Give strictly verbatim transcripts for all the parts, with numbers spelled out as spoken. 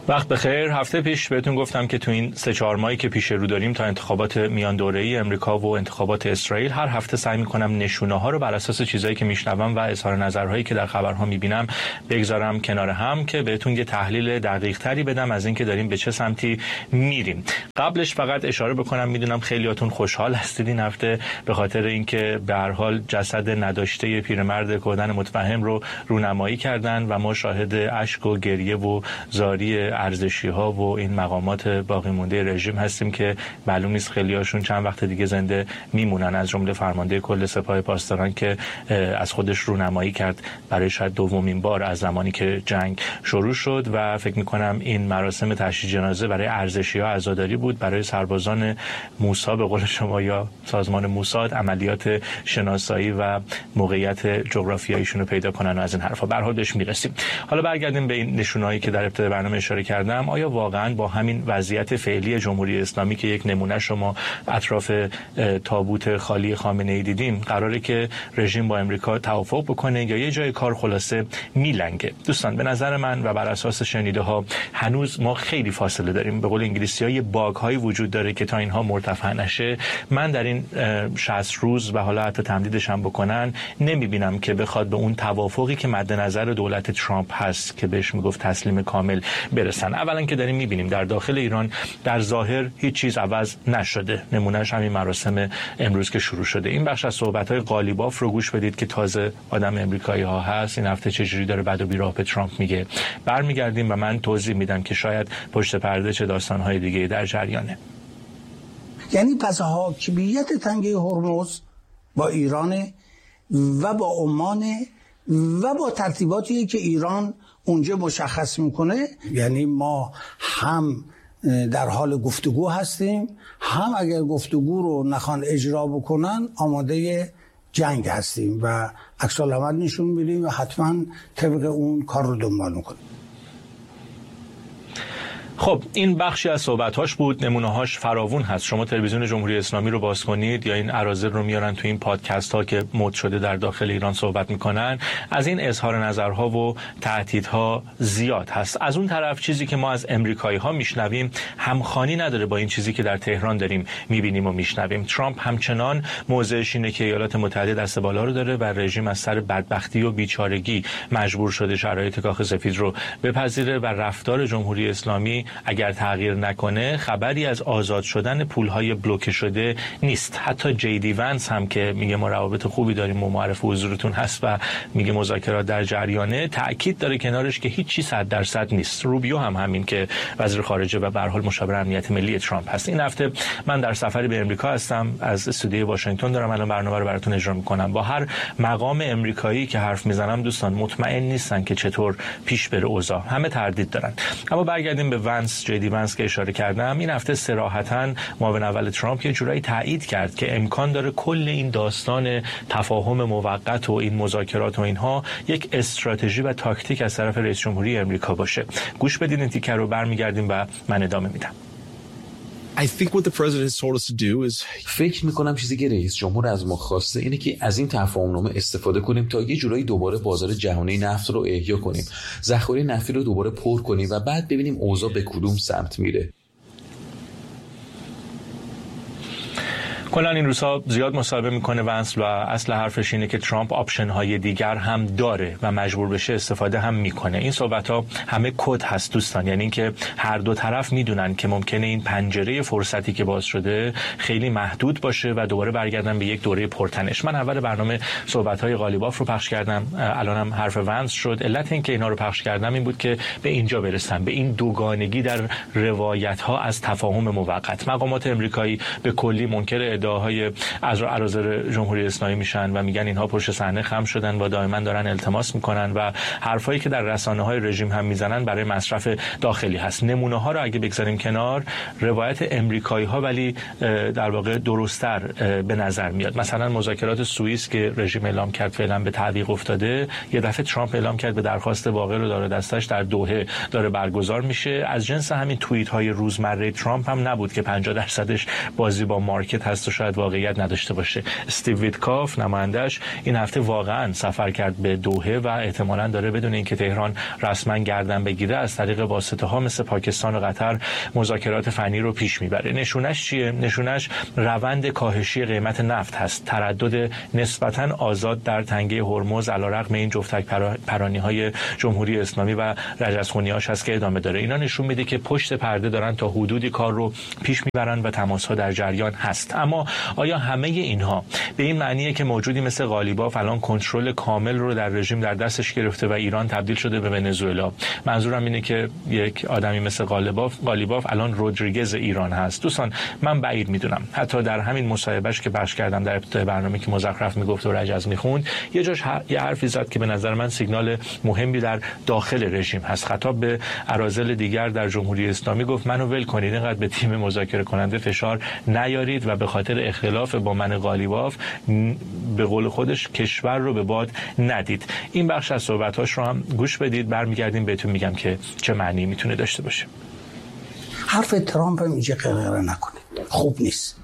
وقت بخیر. هفته پیش بهتون گفتم که تو این سه چهار ماهی که پیش رو داریم تا انتخابات میان دوره‌ای امریکا و انتخابات اسرائیل، هر هفته سعی می‌کنم نشونه‌ها رو بر اساس چیزایی که میشنوم و اظهار نظرهایی که در خبرها می‌بینم بگذارم کنار هم که بهتون یه تحلیل دقیق‌تری بدم از اینکه داریم به چه سمتی میریم. قبلش فقط اشاره بکنم، میدونم خیلیاتون خوشحال هستید این هفته به خاطر اینکه به هر حال جسد نداشته پیرمرد کودن متفهم رو رونمایی کردن و ما شاهد اشک و گریه و زاری ارزشی ها و این مقامات باقی مونده رژیم هستیم که معلوم نیست خیلیاشون چند وقت دیگه زنده میمونن، از جمله فرمانده کل سپاه پاسداران که از خودش رونمایی کرد برای شاید دومین بار از زمانی که جنگ شروع شد و فکر میکنم این مراسم تشییع جنازه برای ارزشی ها عزاداری بود، برای سربازان موساد به قول شما یا سازمان موساد عملیات شناسایی و موقعیت جغرافیاییشون رو پیدا کنن و از این حرفا. به هر حال بهش میرسیم. حالا برگردیم به این نشونهایی که در ابتدای برنامه اشاره کردم. آیا واقعا با همین وضعیت فعلی جمهوری اسلامی که یک نمونه شما اطراف تابوت خالی خامنه ای دیدیم قراره که رژیم با امریکا توافق بکنه یا یه جای کار خلاصه میلنگه؟ دوستان، به نظر من و بر اساس شنیده ها هنوز ما خیلی فاصله داریم. به قول انگلیسی‌ها یه باگ هایی وجود داره که تا اینها مرتفع نشه. من در این شصت روز و حالا حتی تمدیدش هم بکنن نمیبینم که بخواد به اون توافقی که مد نظر دولت ترامپ هست که بهش میگفت تسلیم کامل برسن. اولا که داریم میبینیم در داخل ایران در ظاهر هیچ چیز عوض نشده. نمونهش همین مراسم امروز که شروع شده. این بخش از صحبت‌های قالیباف رو گوش بدید که تازه آدم امریکایی ها هست. این هفته چجوری داره بعد و بیراه به ترامپ میگه. برمیگردیم و من توضیح میدم که شاید پشت پرده چه داستان‌های دیگه در جریانه. یعنی پس حاکمیت تنگه هرمز با ایران و با عمان و با ترتیباتی که ایران اونجا مشخص میکنه، یعنی ما هم در حال گفتگو هستیم، هم اگر گفتگو رو نخوان اجرا بکنن آماده جنگ هستیم و عکس العمل نشون میدیم و حتما طبق اون کار رو دنبال میکنیم. خب این بخشی از صحبت‌هاش بود، نمونه‌هاش فراوون هست. شما تلویزیون جمهوری اسلامی رو باز کنید یا این اراذل رو میارن تو این پادکست‌ها که مد شده در داخل ایران صحبت میکنن، از این اظهار نظرها و تهدیدها زیاد هست. از اون طرف چیزی که ما از امریکایی‌ها میشنویم همخوانی نداره با این چیزی که در تهران داریم میبینیم و میشنویم. ترامپ همچنان موضعش اینه که ایالات متحده دست بالا رو داره و رژیم از سر بدبختی و بیچارگی مجبور شده شرایط کاخ سفید رو بپذیره و رفتار جمهوری اسلامی اگر تغییر نکنه خبری از آزاد شدن پولهای بلوکه شده نیست. حتی جی دی ونس هم که میگه ما روابط خوبی داریم و معرف حضورتون هست و میگه مذاکرات در جریانه، تأکید داره کنارش که هیچ چیز صد درصد نیست. روبیو هم همین که وزیر خارجه و به هر حال مشاور امنیت ملی ترامپ هست. این هفته من در سفری به امریکا هستم، از استودیوی واشنگتن دارم الان برنامه رو براتون اجرا میکنم. با هر مقام امریکایی که حرف میزنم دوستان مطمئن نیستن که چطور پیش بره اوضاع، همه تردید دارن. اما برگردیم به ونس، جی دی ونس که اشاره کردم. این هفته صراحتاً معاون اول ترامپ یه جورایی تایید کرد که امکان داره کل این داستان تفاهم موقت و این مذاکرات و اینها یک استراتژی و تاکتیک از طرف رئیس جمهوری امریکا باشه. گوش بدین این تیکر رو، برمیگردیم و من ادامه میدم. I think what the president has told us to do is فکر میکنم چیزی که رئیس جمهور از ما خواسته اینه که از این تفاهمنامه استفاده کنیم تا یه جورایی دوباره بازار جهانی نفت رو احیا کنیم، ذخایر نفتی رو دوباره پر کنیم و بعد ببینیم اوضاع به کدوم سمت میره. کلا این روزها زیاد مصاحبه میکنه ونس و اصل حرفش اینه که ترامپ آپشن های دیگر هم داره و مجبور بشه استفاده هم میکنه. این صحبت ها همه کد هست دوستان، یعنی اینکه هر دو طرف میدونن که ممکنه این پنجره فرصتی که باز شده خیلی محدود باشه و دوباره برگردن به یک دوره پرتنش. من اول برنامه صحبت های قالیباف رو پخش کردم، الانم حرف ونس شد. علت این که اینا رو پخش کردم این بود که به اینجا برسم، به این دوگانگی در روایت ها از تفاهم موقت. مقامات امریکایی به کلی منکر ادعاهای از اراذل جمهوری اسلامی میشن و میگن اینها پشت صحنه خم شدن و دائما دارن التماس میکنن و حرفایی که در رسانه‌های رژیم هم میزنن برای مصرف داخلی هست. نمونه ها رو اگه بگذاریم کنار، روایت امریکایی ها ولی در واقع درست‌تر به نظر میاد. مثلا مذاکرات سوئیس که رژیم اعلام کرد فعلا به تعویق افتاده، یه دفعه ترامپ اعلام کرد به درخواست واقع رو داره دستش در دوحه داره برگزار میشه. از جنس همین توییت های روزمره ترامپ هم نبود که پنجاه درصدش بازی با مارکت هست و شاید واقعیت نداشته باشه. استیو ویتکاف نماینده‌اش این هفته واقعا سفر کرد به دوحه و احتمالاً داره بدون اینکه تهران رسما گردن بگیره از طریق واسطه ها مثل پاکستان و قطر مذاکرات فنی رو پیش میبره. نشونش چیه؟ نشونش روند کاهشی قیمت نفت هست. تردد نسبتاً آزاد در تنگه هرمز علیرغم این جفتک پرانی های جمهوری اسلامی و رجزخونی‌هاش هست که ادامه داره. اینا نشون میده که پشت پرده دارن تا حدودی کار رو پیش میبرن و تماس‌ها در جریان هست. اما آیا همه اینها به این معنیه که موجودی مثل قالیباف الان کنترل کامل رو در رژیم در دستش گرفته و ایران تبدیل شده به ونزوئلا؟ منظورم اینه که یک آدمی مثل قالیباف قالیباف الان رودریگز ایران هست. دوستان من بعید میدونم. حتی در همین مصاحبهش که پخش کردم در ابتدای برنامه که مزخرف میگفت و رجز میخوند، یه جاش یه حرفی زد که به نظر من سیگنال مهمی در داخل رژیم هست. خطاب به اراذل دیگر در جمهوری اسلامی گفت منو ول کنید، اینقدر به تیم مذاکره کننده فشار نیارید و به خاطر اختلاف با من قالیباف به قول خودش کشور رو به باد ندید. این بخش از صحبتاش رو هم گوش بدید، برمیگردیم بهتون میگم که چه معنی میتونه داشته باشه. حرف ترامپ هم اینجا قرقره نکنید، خوب نیست.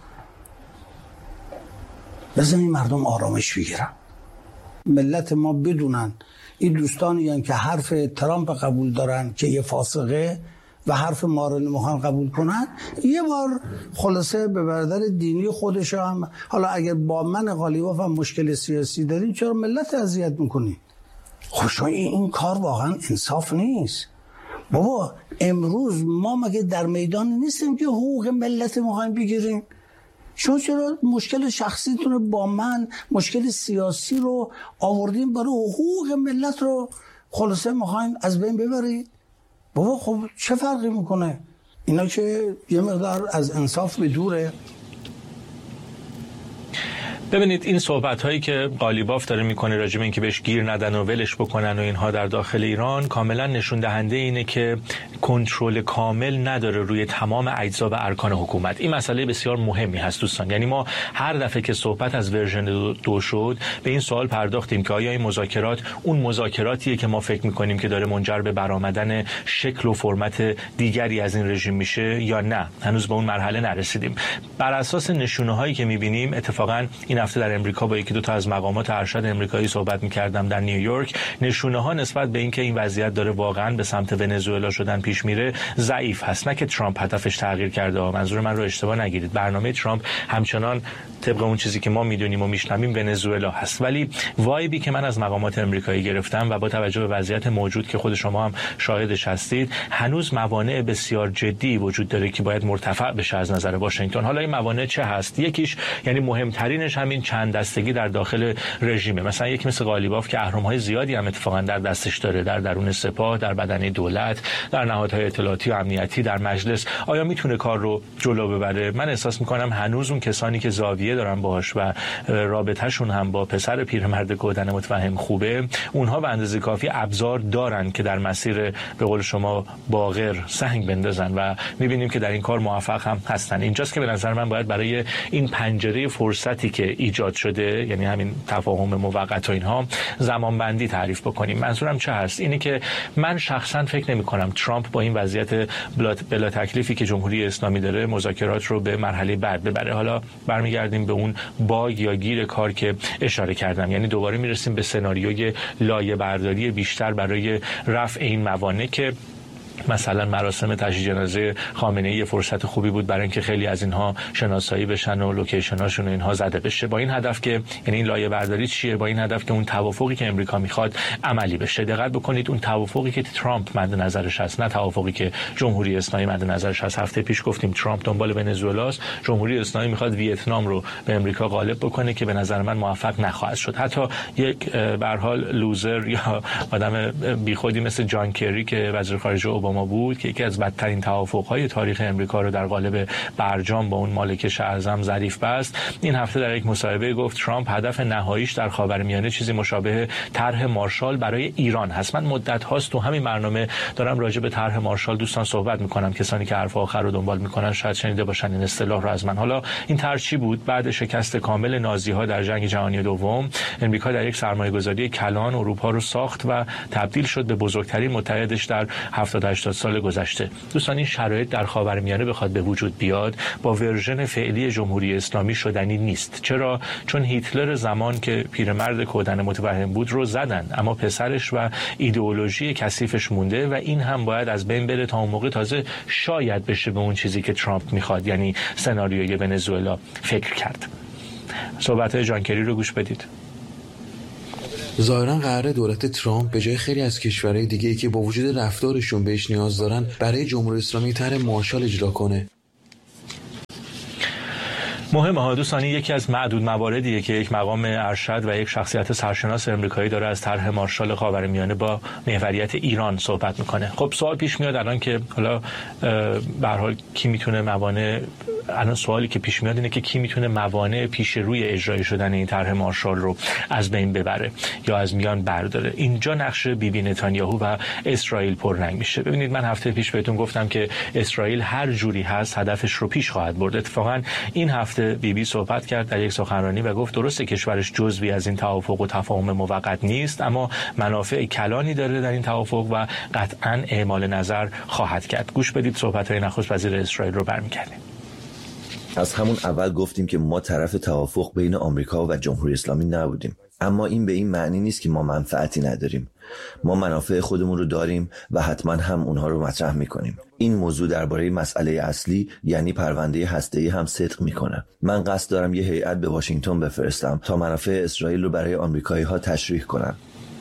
بزنین مردم آرامش بگیرن، ملت ما بدونن این دوستانی هستند که حرف ترامپ قبول دارن که یه فاسقه و حرف ما رو نمیخوان قبول کنن، یه بار خلاصه به برادر دینی خودش هم، حالا اگر با من قالیباف هم مشکل سیاسی دارین چرا ملت اذیت میکنین؟ خب این کار واقعا انصاف نیست. بابا امروز ما مگه در میدان نیستیم که حقوق ملت میخوایم بگیریم؟ شما چرا مشکل شخصیتون با من، مشکل سیاسی رو آوردین برای حقوق ملت رو خلاصه میخواین از بین ببرید؟ بابا خب چه فرقی میکنه؟ اینا که یه مقدار از انصاف به دوره. ببینید این صحبت هایی که قالیباف داره میکنه راجع به اینکه بهش گیر ندن و ولش بکنن و اینها در داخل ایران کاملا نشون دهنده اینه که کنترل کامل نداره روی تمام اجزا و ارکان حکومت. این مسئله بسیار مهمی هست دوستان. یعنی ما هر دفعه که صحبت از ورژن دو شد به این سوال پرداختیم که آیا این مذاکرات اون مذاکراتیه که ما فکر میکنیم که داره منجر به برآمدن شکل و فرمت دیگری از این رژیم میشه یا نه. هنوز به اون مرحله نرسیدیم. بر اساس نشونه هایی که میبینیم، اتفاقا این هفته در امریکا با یکی دو تا از مقامات ارشد امریکایی صحبت می‌کردم در نیویورک، نشونه‌ها نسبت به اینکه این وضعیت داره واقعاً به سمت ونزوئلا شدن پیش میره ضعیف هست. نه که ترامپ هدفش تغییر کرده، منظور من رو اشتباه نگیرید. برنامه ترامپ همچنان طبق اون چیزی که ما میدونیم و میشنویم ونزوئلا هست، ولی وایبی که من از مقامات امریکایی گرفتم و با توجه به وضعیت موجود که خود شما هم شاهدش هستید، هنوز موانع بسیار جدی وجود داره که باید مرتفع بشه از نظر واشنگتن. حالا این موانع چه هست؟ یکیش یعنی مهمترینش همین چند دستگی در داخل رژیمه. مثلا یک مثل قالیباف که اهرم‌های زیادی هم اتفاقا در دستش داره، در درون سپاه، در بدنه دولت، در نهادهای اطلاعاتی و امنیتی، در مجلس. آیا میتونه کار رو جلو ببره؟ من احساس میکنم هنوز اون کسانی که زاویه دارن باهاش و رابطهشون هم با پسر پیرمرد کودن متفهم خوبه، اونها به اندازه کافی ابزار دارن که در مسیر به قول شما باقر سنگ بندازن و میبینیم که در این کار موفق هم هستن. اینجاست که به نظر من باید برای این پنجره فرصتی که ایجاد شده، یعنی همین تفاهم موقت و اینها، زمان بندی تعریف بکنیم. منظورم چه هست؟ اینه که من شخصا فکر نمی کنم ترامپ با این وضعیت بلا تکلیفی که جمهوری اسلامی داره مذاکرات رو به مرحله بعد ببره. حالا برمیگردیم به اون باگ یا گیر کار که اشاره کردم، یعنی دوباره میرسیم به سناریوی لایه برداری بیشتر برای رفع این موانع که مثلا مراسم تشییع جنازه خامنه‌ای یه فرصت خوبی بود برای اینکه خیلی از اینها شناسایی بشن و لوکیشناشون و اینها زده بشه، با این هدف که یعنی این لایه برداری چیه؟ با این هدف که اون توافقی که امریکا میخواد عملی بشه. دقت بکنید اون توافقی که ترامپ مد نظرش هست، نه توافقی که جمهوری اسلامی مد نظرش هست. هفته پیش گفتیم ترامپ دنبال ونزوئلاست، جمهوری اسلامی میخواد ویتنام رو به امریکا غالب بکنه که به نظر من موفق نخواهد شد. حتی یک به هر حال لوزر یا آدم بیخودی مثل جان کری که وزیر خارجه اوباما بود که یکی از بدترین توافق‌های تاریخ امریکا رو در قالب برجام با اون مالک اعظم ظریف بست، این هفته در یک مصاحبه گفت ترامپ هدف نهاییش در خاورمیانه چیزی مشابه طرح مارشال برای ایران هست. من مدت هاست تو همین برنامه دارم راجع به طرح مارشال دوستان صحبت میکنم. کسانی که حرف آخر رو دنبال میکنن شاید شنیده باشن این اصطلاح رو از من. حالا این طرح چی بود؟ بعد شکست کامل نازی‌ها در جنگ جهانی دوم، امریکا در یک سرمایه‌گذاری کلان اروپا رو ساخت و تبدیل شد به بزرگترین متحدش در هفتاد هشتاد سال گذشته. دوستان این شرایط در خاورمیانه بخواد به وجود بیاد با ورژن فعلی جمهوری اسلامی شدنی نیست. چرا؟ چون هیتلر زمان که پیرمرد کودن متوهم بود رو زدن، اما پسرش و ایدئولوژی کثیفش مونده و این هم باید از بین بره تا اون موقع تازه شاید بشه به اون چیزی که ترامپ میخواد، یعنی سناریوی ونزوئلا، فکر کرد. صحبت‌های جان کری رو گوش بدید. ظاهرا قراره دولت ترامپ به جای خیلی از کشورهای دیگه‌ای که با وجود رفتارشون بهش نیاز دارن برای جمهوری اسلامی طرح مارشال اجرا کنه. مهمه ها دوستانی، یکی از معدود مواردیه که یک مقام ارشد و یک شخصیت سرشناس امریکایی داره از طرح مارشال خاورمیانه با محوریت ایران صحبت میکنه. خب سوال پیش میاد الان که حالا به هر حال کی میتونه موانع، الان سوالی که پیش میاد اینه که کی میتونه موانع پیش روی اجرایی شدن این طرح مارشال رو از بین ببره یا از میان برداره. اینجا نقش بیبی بی نتانیاهو و اسرائیل پررنگ میشه. ببینید من هفته پیش بهتون گفتم که اسرائیل هر جوری هست هدفش رو پیش خواهد برد. اتفاقا این هفته بی بی صحبت کرد در یک سخنرانی و گفت درسته کشورش جزوی از این توافق و تفاهم موقت نیست، اما منافع کلانی داره در این توافق و قطعاً اعمال نظر خواهد کرد. گوش بدید صحبت‌های نخست وزیر اسرائیل رو برمی‌گردیم. از همون اول گفتیم که ما طرف توافق بین آمریکا و جمهوری اسلامی نبودیم، اما این به این معنی نیست که ما منفعتی نداریم. ما منافع خودمون رو داریم و حتما هم اونها رو مطرح میکنیم. این موضوع درباره مسئله اصلی یعنی پرونده هسته‌ای هم صدق میکنه. من قصد دارم یه هیئت به واشنگتن بفرستم تا منافع اسرائیل رو برای آمریکایی‌ها تشریح کنن.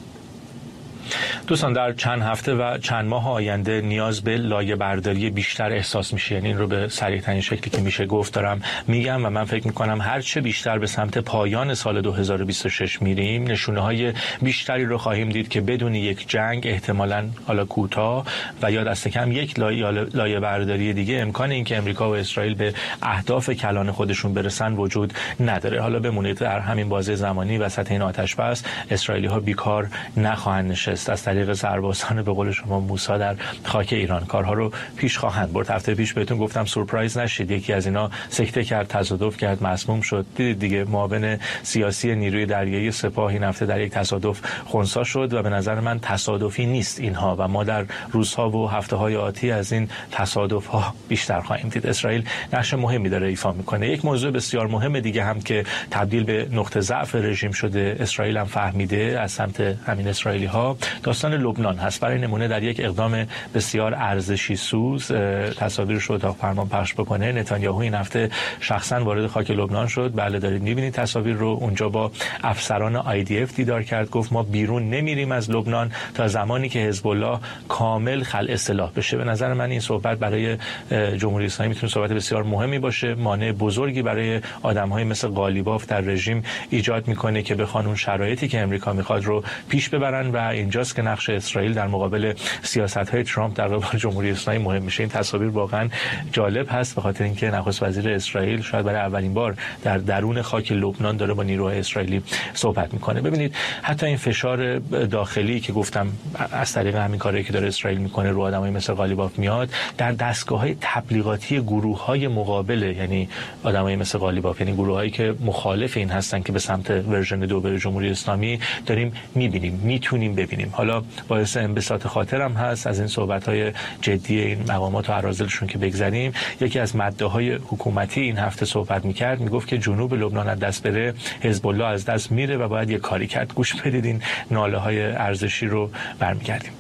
دوستان در چند هفته و چند ماه آینده نیاز به لایه برداری بیشتر احساس میشه. یعنی این رو به سریع ترین شکلی که میشه گفت دارم میگم و من فکر میکنم هر چه بیشتر به سمت پایان سال دو هزار و بیست و شش میریم نشونه های بیشتری رو خواهیم دید که بدون یک جنگ احتمالاً حالا کوتاه و یا دست کم یک لایه, لایه برداری دیگه امکان این که امریکا و اسرائیل به اهداف کلان خودشون برسن وجود نداره. حالا بمونید در همین بازه زمانی وسط این آتش بس اسرائیلی ها بیکار نخواهند نشست. از طریق سربازان به قول شما موسی در خاک ایران کارها رو پیش خواهند برد. هفته پیش بهتون گفتم سورپرایز نشید، یکی از اینا سکته کرد، تصادف کرد، مسموم شد. دیدید دیگه معاون سیاسی نیروی دریایی سپاه این هفته در یک تصادف خنثی شد و به نظر من تصادفی نیست اینها و ما در روزها و هفته‌های آتی از این تصادف‌ها بیشتر خواهیم دید. اسرائیل نقش مهمی داره ایفا میکنه. یک موضوع بسیار مهم دیگه هم که تبدیل به نقطه ضعف رژیم شده، اسرائیل هم فهمیده از سمت همین اسرائیلی‌ها، داستان لبنان هست. برای نمونه در یک اقدام بسیار ارزشی سوز تصاویرش رو اتاق فرمان پخش بکنه، نتانیاهو این هفته شخصا وارد خاک لبنان شد. بله دارید میبینید تصاویر رو. اونجا با افسران آی دی اف دیدار کرد، گفت ما بیرون نمیریم از لبنان تا زمانی که حزب الله کامل خلع سلاح بشه. به نظر من این صحبت برای جمهوری اسلامی میتونه صحبت بسیار مهمی باشه. مانع بزرگی برای آدم‌های مثل قالیباف در رژیم ایجاد میکنه که بخوان اون شرایطی که امریکا میخواد رو پیش ببرن و اینجاست که نقش اسرائیل در مقابل سیاست‌های ترامپ در قبال جمهوری اسلامی مهم میشه. این تصاویر واقعا جالب هست به خاطر اینکه نخست وزیر اسرائیل شاید برای اولین بار در درون خاک لبنان داره با نیروهای اسرائیلی صحبت میکنه. ببینید حتی این فشار داخلی که گفتم از طریق همین کاری که داره اسرائیل میکنه رو آدمای مثل قالیباف میاد، در دستگاه‌های تبلیغاتی گروه‌های مقابله، یعنی آدمای مثل قالیباف، یعنی گروهایی که مخالف این هستن که به سمت ورژن دو بره جمهوری اسلامی، داریم میبینیم، میتونیم ببینیم. حالا باعث انبساط خاطرم هست از این صحبت‌های جدی این مقامات و اراذلشون که بگذریم. یکی از مدعاهای حکومتی این هفته صحبت می‌کرد، میگفت که جنوب لبنان از دست بره حزب الله از دست میره و باید یه کاری کرد. گوش بدید این ناله‌های ارزشی رو برمیگردیم.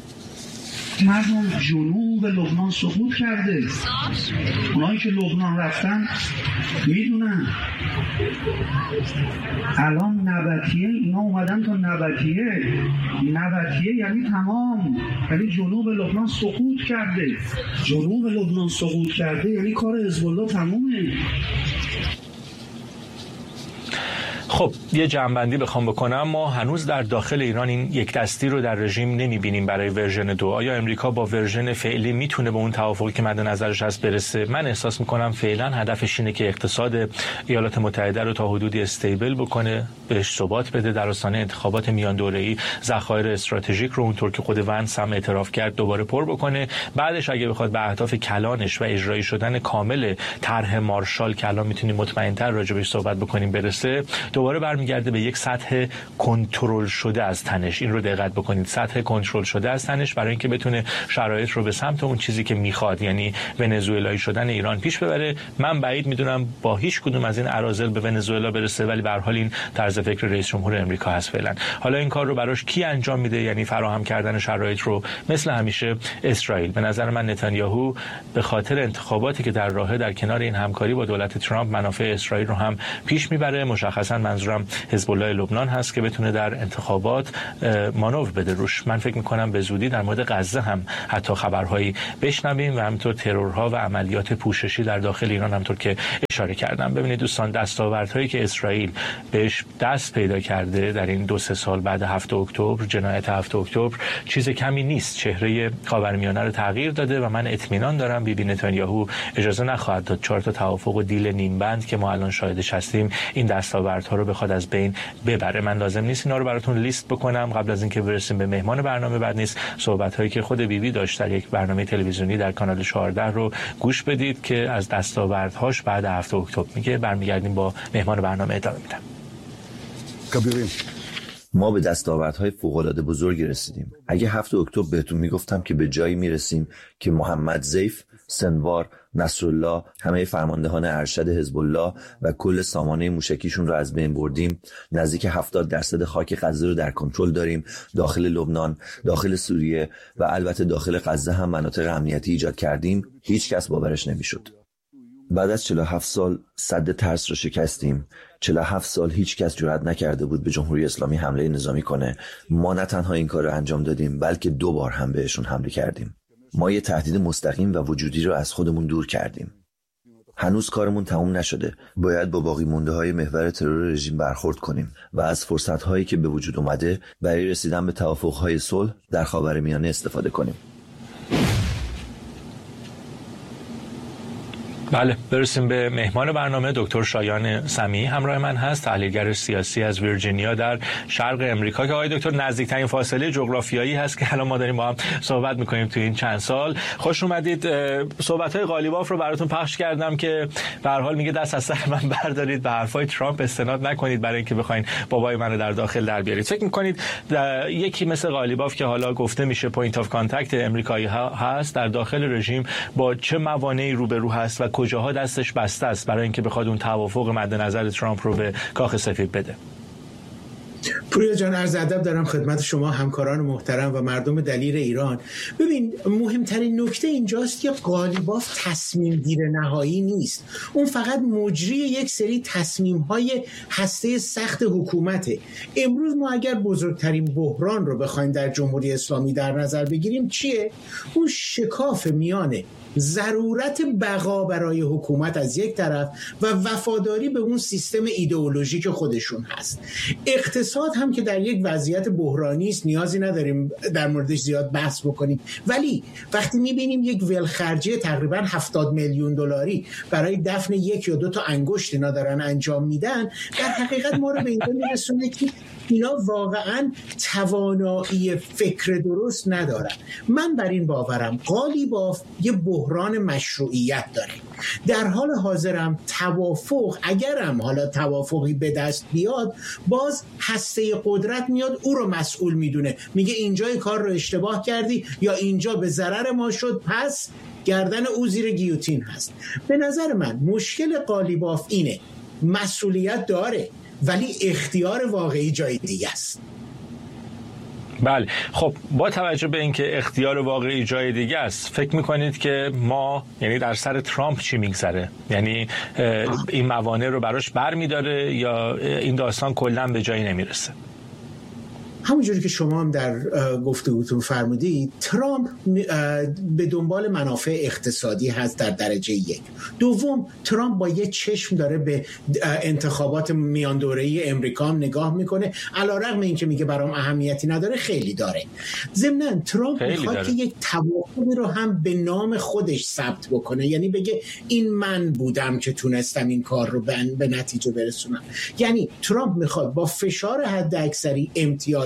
مردم جنوب لبنان سقوط کرده. اونایی که لبنان رفتن میدونن الان نبطیه، اینا اومدن تا نبطیه. نبطیه یعنی تمام، یعنی جنوب لبنان سقوط کرده. جنوب لبنان سقوط کرده یعنی کار حزب الله تمومه. خب یه جمع‌بندی بخوام بکنم، ما هنوز در داخل ایران این یک دستی رو در رژیم نمی‌بینیم برای ورژن دو. آیا امریکا با ورژن فعلی میتونه به اون توافقی که مد نظرش هست برسه؟ من احساس می‌کنم فعلا هدفش اینه که اقتصاد ایالات متحده رو تا حدودی استیبل بکنه، بهش ثبات بده، در آستانه انتخابات میان دوره‌ای ذخایر استراتژیک رو اونطور که خود ونس هم اعتراف کرد دوباره پر بکنه. بعدش اگه بخواد به اهداف کلانش و اجرایی شدن کامل طرح مارشال که الان میتونیم مطمئن‌تر راجع بهش صحبت بکنیم برسه، دوباره دوباره برمیگرده به یک سطح کنترل شده از تنش. این رو دقت بکنید، سطح کنترل شده از تنش، برای اینکه بتونه شرایط رو به سمت اون چیزی که میخواد، یعنی ونزوئلایی شدن ایران پیش ببره. من بعید میدونم با هیچ کدوم از این اراذل به ونزوئلا برسه، ولی به هر حال این طرز فکر رئیس جمهور امریکا هست فعلا. حالا این کار رو براش کی انجام میده؟ یعنی فراهم کردن شرایط رو مثل همیشه اسرائیل. به نظر من نتانیاهو به خاطر انتخاباتی که در راهه در کنار این همکاری با دولت ترامپ منافع اسرائیل رو هم پیش میبره. مشخصا منظورم حزب الله لبنان هست که بتونه در انتخابات مانور بده روش. من فکر میکنم به زودی در مورد غزه هم حتی خبرهایی بشنویم و همینطور ترورها و عملیات پوششی در داخل ایران همونطور که اشاره کردم. ببینید دوستان، دستاوردهایی که اسرائیل بهش دست پیدا کرده در این دو سه سال بعد هفت اکتبر، جنایت هفت اکتبر، چیز کمی نیست. چهره خاورمیانه رو تغییر داده و من اطمینان دارم بیبی نتانیاهو اجازه نخواهد داد چهار تا توافق و دیل نیم بند که ما الان شاهدش هستیم این دستاوردها رو بخواد از بین ببره. من لازم نیست اینا رو براتون لیست بکنم. قبل از اینکه برسیم به مهمان برنامه بعد نیست صحبت‌هایی که خود بیبی داشت در یک برنامه تلویزیونی در کانال چهارده رو گوش بدید که از دستاوردهاش بعد هفت اکتبر میگه. برمیگردیم با مهمان برنامه ادامه میدم. ما به دستاوردهای فوق‌العاده بزرگی رسیدیم. اگه هفت اکتبر بهتون میگفتم که به جایی میرسیم که محمد ضیف، سنوار، نصرالله، همه فرماندهان ارشد حزب الله و کل سامانه موشکیشون رو از بین بردیم، نزدیک هفتاد درصد خاک غزه رو در کنترل داریم، داخل لبنان، داخل سوریه و البته داخل غزه هم مناطق امنیتی ایجاد کردیم، هیچ کس باورش نمیشد. بعد از چهل و هفت سال سد ترس رو شکستیم. چهل و هفت سال هیچ کس جرئت نکرده بود به جمهوری اسلامی حمله نظامی کنه. ما نه تنها این کار رو انجام دادیم، بلکه دو بار هم بهشون حمله کردیم. ما یه تهدید مستقیم و وجودی رو از خودمون دور کردیم. هنوز کارمون تموم نشده. باید با باقی مونده های محور ترور رژیم برخورد کنیم و از فرصت هایی که به وجود اومده برای رسیدن به توافق های صلح در خاورمیانه استفاده کنیم. بله، برسیم به مهمان برنامه. دکتر شایان سمیعی همراه من هست، تحلیلگر سیاسی از ویرجینیا در شرق امریکا که آقای دکتر نزدیکترین فاصله جغرافیایی هست که الان ما داریم با هم صحبت میکنیم تو این چند سال. خوش اومدید. صحبت‌های قالیباف رو براتون پخش کردم که به هر حال میگه دست از سر من بردارید، به حرفای ترامپ استناد نکنید برای اینکه بخواید بابای منو در داخل در بیارید. فکر میکنید یکی مثل قالیباف که حالا گفته میشه پوینت آف کانتکت امریکایی ها هست در داخل رژیم، با چه موانعی روبرو هست و کجاها دستش بسته است برای اینکه بخواد اون توافق مد نظر ترامپ رو به کاخ سفید بده؟ پوریا جان، عرض ادب دارم خدمت شما همکاران محترم و مردم دلیر ایران. ببین، مهمترین نکته اینجاست که قالیباف تصمیم گیر نهایی نیست. اون فقط مجری یک سری تصمیم‌های هسته سخت حکومته. امروز ما اگر بزرگترین بحران رو بخوایم در جمهوری اسلامی در نظر بگیریم چیه؟ اون شکاف میانه ضرورت بقا برای حکومت از یک طرف و وفاداری به اون سیستم ایدئولوژیک خودشون هست. اقتصاد هم که در یک وضعیت بحرانی است، نیازی نداریم در موردش زیاد بحث بکنیم، ولی وقتی میبینیم یک ولخرجی تقریبا هفتاد میلیون دلاری برای دفن یک یا دو تا انگشت اینا دارن انجام میدن، در حقیقت ما رو به اینجا میرسونه که اینا واقعا توانایی فکر درست ندارن. من بر این باورم قالیباف یه بحران مشروعیت داره. در حال حاضرم توافق، اگرم حالا توافقی به دست بیاد، باز هسته قدرت میاد او رو مسئول میدونه، میگه اینجای کار رو اشتباه کردی یا اینجا به ضرر ما شد، پس گردن او زیر گیوتین هست. به نظر من مشکل قالیباف اینه، مسئولیت داره ولی اختیار واقعی جای دیگه است. بله، خب با توجه به اینکه اختیار واقعی جای دیگه است، فکر میکنید که ما، یعنی در سر ترامپ چی میگذره؟ یعنی این موانع رو براش بر میداره یا این داستان کلا به جایی نمیرسه؟ همونجوری که شما هم در گفتگوتون فرمودید، ترامپ به دنبال منافع اقتصادی هست در درجه یک. دوم، ترامپ با یه چشم داره به انتخابات میان دوره‌ای امریکا هم نگاه میکنه، علیرغم اینکه میگه برام اهمیتی نداره، خیلی داره. ضمناً ترامپ میخواد که یک توافقی رو هم به نام خودش ثبت بکنه، یعنی بگه این من بودم که تونستم این کار رو به نتیجه برسونم. یعنی ترامپ میخواد با فشار حد اکثری امتیاز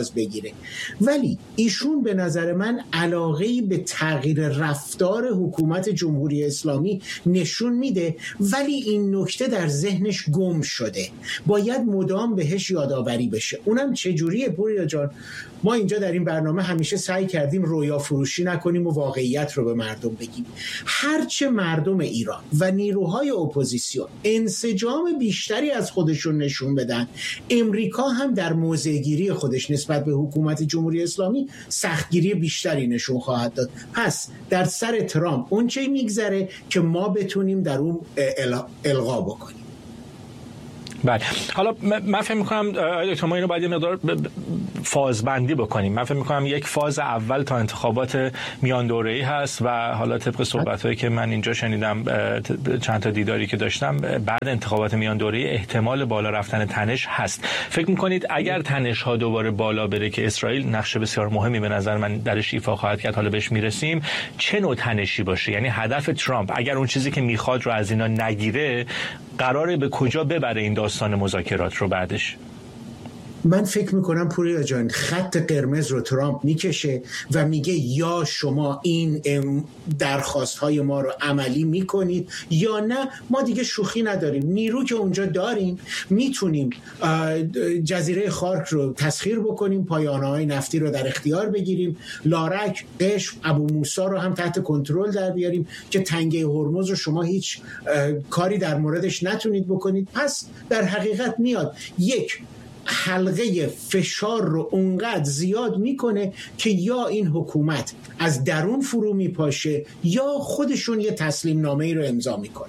امتیاز بگیره. ولی ایشون به نظر من علاقه‌ای به تغییر رفتار حکومت جمهوری اسلامی نشون میده، ولی این نکته در ذهنش گم شده، باید مدام بهش یادآوری بشه. اونم چجوریه پوریا جان؟ ما اینجا در این برنامه همیشه سعی کردیم رویا فروشی نکنیم و واقعیت رو به مردم بگیم. هرچه مردم ایران و نیروهای اپوزیسیون انسجام بیشتری از خودشون نشون بدن، امریکا هم در موضع‌گیری خودش نسبت به حکومت جمهوری اسلامی سختگیری بیشتری نشون خواهد داد. پس در سر ترامپ اون چه میگذره که ما بتونیم در اون القا بکنیم. بله، حالا من فکر می‌کنم دکتر ما اینو باید یه مقدار فازبندی بکنیم. من فکر می‌کنم یک فاز اول تا انتخابات میان دوره‌ای هست و حالا طبق صحبت‌هایی که من اینجا شنیدم، چند تا دیداری که داشتم، بعد انتخابات میان دوره‌ای احتمال بالا رفتن تنش هست. فکر می‌کنید اگر تنش‌ها دوباره بالا بره که اسرائیل نقش بسیار مهمی به نظر من درش ایفا خواهد کرد، حالا بهش میرسیم، چه نوع تنشی باشه؟ یعنی هدف ترامپ اگر اون چیزی که می‌خواد رو از اینا نگیره، قراره به کجا ببره این داستان مذاکرات رو بعدش؟ من فکر میکنم پوریا جان خط قرمز رو ترامپ میکشه و میگه یا شما این درخواست های ما رو عملی میکنید یا نه، ما دیگه شوخی نداریم. نیرو که اونجا داریم، میتونیم جزیره خارک رو تسخیر بکنیم، پایانه های نفتی رو در اختیار بگیریم، لارک، قشم، ابو موسی رو هم تحت کنترل در بیاریم که تنگه هرمز رو شما هیچ کاری در موردش نتونید بکنید. پس در حقیقت میاد یک حلقه فشار رو اونقدر زیاد میکنه که یا این حکومت از درون فرو میپاشه یا خودشون یه تسلیم نامه‌ای رو امضا میکنن.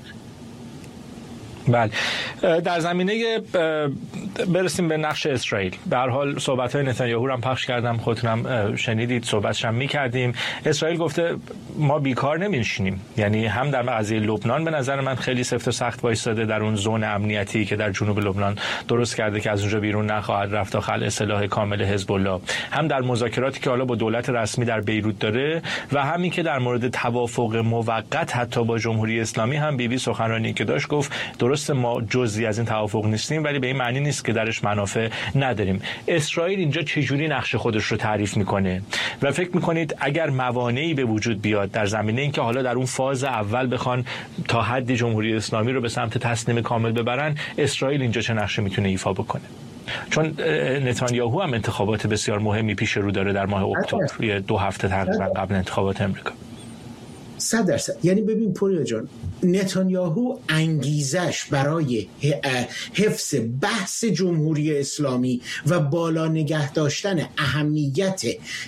بله، در زمینه برسیم به نقش اسرائیل. به هر حال صحبت‌های نتانیاهو رو هم پخش کردم، خودتونم شنیدید، صحبتش هم می‌کردیم. اسرائیل گفته ما بیکار نمی‌نشینیم. یعنی هم در قضیه لبنان به نظر من خیلی سفت و سخت وایساده در اون زون امنیتی که در جنوب لبنان درست کرده که از اونجا بیرون نخواهد رفت تا خلع سلاح کامل حزب الله، هم در مذاکراتی که حالا با دولت رسمی در بیروت داره و همین که در مورد توافق موقت حتی با جمهوری اسلامی هم بی بی سخنرانی که داشت گفت درست ما جزئی از این توافق نیستیم، ولی به این معنی نیست که درش منافع نداریم. اسرائیل اینجا چجوری نقش خودش رو تعریف میکنه و فکر میکنید اگر موانعی به وجود بیاد در زمینه اینکه حالا در اون فاز اول بخوان تا حدی جمهوری اسلامی رو به سمت تسلیم کامل ببرن، اسرائیل اینجا چه نقشی میتونه ایفا بکنه؟ چون نتانیاهو هم انتخابات بسیار مهمی پیش رو داره در ماه اکتبر، دو هفته تقریبا قبل انتخابات امریکا. صد درصد. یعنی ببین پوریا جان، نتانیاهو انگیزش برای حفظ بحث جمهوری اسلامی و بالا نگه داشتن اهمیت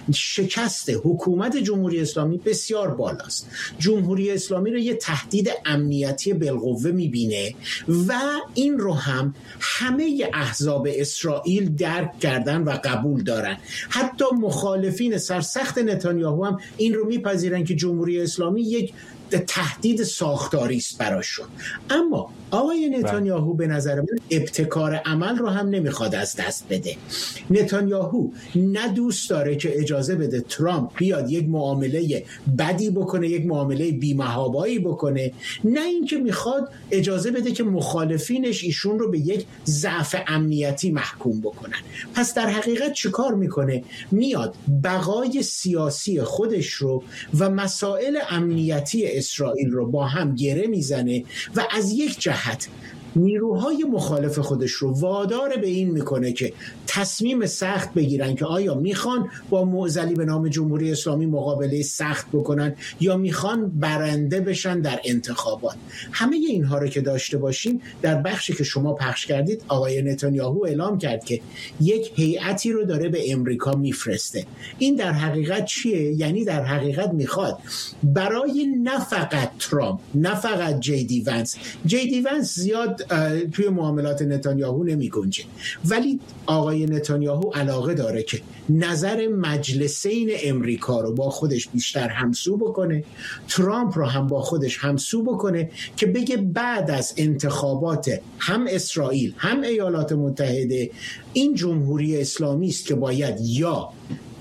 شکست حکومت جمهوری اسلامی بسیار بالاست. جمهوری اسلامی رو یه تهدید امنیتی بالقوه میبینه و این رو هم همه احزاب اسرائیل درک کردن و قبول دارن. حتی مخالفین سرسخت نتانیاهو هم این رو میپذیرن که جمهوری اسلامی یک تهدید ساختاری است براشون. اما آقای نتانیاهو به نظر من ابتکار عمل رو هم نمیخواد از دست بده. نتانیاهو نه دوست داره که اجازه بده ترامپ بیاد یک معامله بدی بکنه، یک معامله بی‌محابایی بکنه، نه اینکه میخواد اجازه بده که مخالفینش ایشون رو به یک ضعف امنیتی محکوم بکنن. پس در حقیقت چیکار میکنه؟ میاد بقای سیاسی خودش رو و مسائل امنیتی اسرائیل رو با هم گره میزنه و از یک جهت نیروهای مخالف خودش رو وادار به این میکنه که تصمیم سخت بگیرن که آیا میخوان با معضلی به نام جمهوری اسلامی مقابله سخت بکنن یا میخوان برنده بشن در انتخابات. همه اینها رو که داشته باشیم، در بخشی که شما پخش کردید آقای نتانیاهو اعلام کرد که یک هیئتی رو داره به امریکا میفرسته. این در حقیقت چیه؟ یعنی در حقیقت میخواد برای نه فقط ترامپ، نه فقط جی دی ونس، جی دی ونس زیاد توی معاملات نتانیاهو نمی گنجه، ولی آقای نتانیاهو علاقه داره که نظر مجلسین امریکا رو با خودش بیشتر همسو بکنه، ترامپ رو هم با خودش همسو بکنه که بگه بعد از انتخابات هم اسرائیل هم ایالات متحده این جمهوری اسلامی است که باید یا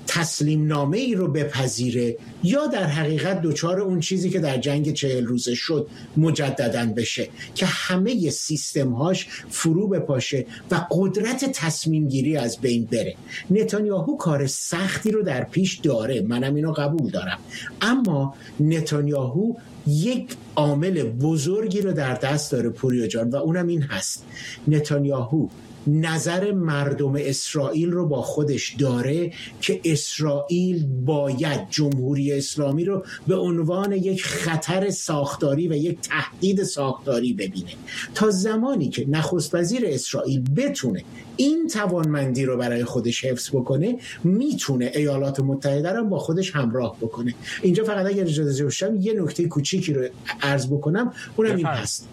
تسلیم نامه ای رو بپذیره یا در حقیقت دوچار اون چیزی که در جنگ چهل روزه شد مجدداً بشه که همه سیستم هاش فرو بپاشه و قدرت تصمیم گیری از بین بره. نتانیاهو کار سختی رو در پیش داره، منم اینو قبول دارم، اما نتانیاهو یک عامل بزرگی رو در دست داره پوریا جان و اونم این هست: نتانیاهو نظر مردم اسرائیل رو با خودش داره که اسرائیل باید جمهوری اسلامی رو به عنوان یک خطر ساختاری و یک تهدید ساختاری ببینه. تا زمانی که نخست وزیر اسرائیل بتونه این توانمندی رو برای خودش حفظ بکنه، میتونه ایالات متحده رو با خودش همراه بکنه. اینجا فقط اگر اجازه باشم یه نکته کوچیکی رو عرض بکنم، اونم این هست: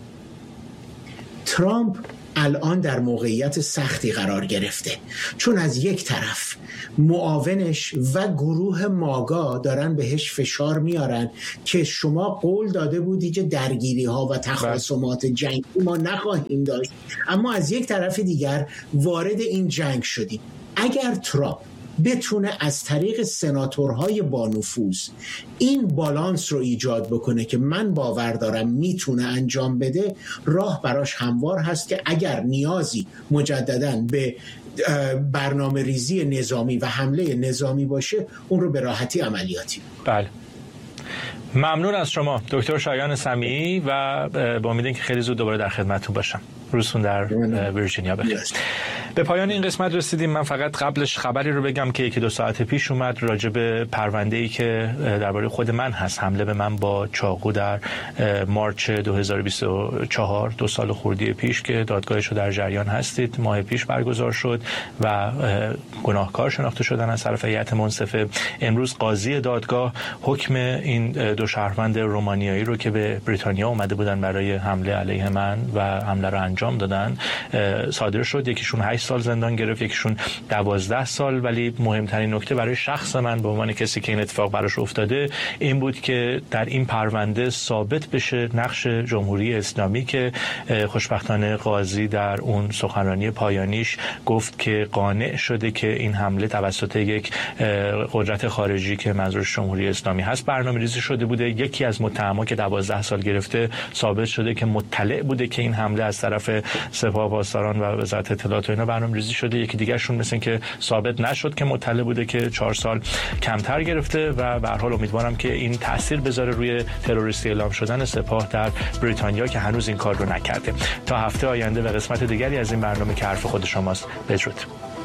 ترامپ الان در موقعیت سختی قرار گرفته، چون از یک طرف معاونش و گروه ماگا دارن بهش فشار میارن که شما قول داده بودی که درگیری ها و تخاصمات جنگی ما نخواهیم داشت، اما از یک طرف دیگر وارد این جنگ شدیم. اگر ترامپ بتونه از طریق سناتورهای با نفوذ این بالانس رو ایجاد بکنه که من باور دارم میتونه انجام بده، راه براش هموار هست که اگر نیازی مجدداً به برنامه ریزی نظامی و حمله نظامی باشه، اون رو به راحتی عملیاتی. بله، ممنون از شما دکتر شایان سمیعی و با امید اینکه خیلی زود دوباره در خدمتتون باشم. روزتون در ویرجینیا بخیر. به پایان این قسمت رسیدیم. من فقط قبلش خبری رو بگم که یکی دو ساعت پیش اومد راجع به پرونده‌ای که درباره خود من هست، حمله به من با چاقو در مارچ دو هزار و بیست و چهار، دو سال خردی پیش که دادگاهش رو در جریان هستید، ماه پیش برگزار شد و گناهکار شناخته شدن از طرف هیئت منصفه. امروز قاضی دادگاه حکم این دو شهروند رومانیایی رو که به بریتانیا اومده بودن برای حمله علیه من و حمله رو انجام دادن صادر شد. یکیشون هشت سال زندان گرفت، یکیشون دوازده سال. ولی مهمترین نکته برای شخص من به عنوان کسی که این اتفاق براش افتاده این بود که در این پرونده ثابت بشه نقش جمهوری اسلامی که خوشبختانه قاضی در اون سخنرانی پایانیش گفت که قانع شده که این حمله توسط یک قدرت خارجی که منظورش جمهوری اسلامی هست برنامه‌ریزی شده بوده. یکی از متهما که دوازده سال گرفته ثابت شده که مطلع بوده که این حمله از طرف سپاه پاسداران و وزارت اطلاعات و اینا برنامه‌ریزی شده. یکی دیگه شون مثلا که ثابت نشد که مطلع بوده که چهار سال کمتر گرفته و به هر حال امیدوارم که این تاثیر بذاره روی تروریستی اعلام شدن سپاه در بریتانیا که هنوز این کار رو نکرده. تا هفته آینده و قسمت دیگری از این برنامه که حرف خود شماست، بدرود.